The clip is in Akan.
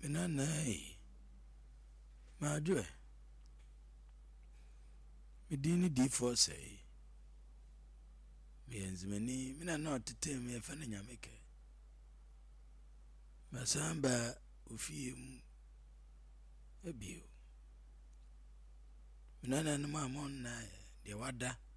Menanai Madwe Medini D4 say Mienzmeni mina not tete me fa na nyameke Masamba ofie ebio Menana no mamon na de wada